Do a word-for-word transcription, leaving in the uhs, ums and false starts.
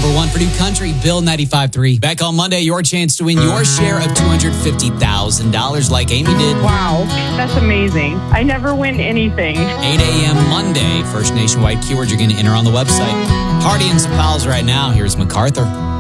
number one for New Country, Bill ninety-five three. Back on Monday, your chance to win your share of two hundred fifty thousand dollars like Amy did. Wow, that's amazing. I never win anything. eight a.m. Monday. First nationwide keyword you're going to enter on the website. Party in some pals right now. Here's MacArthur.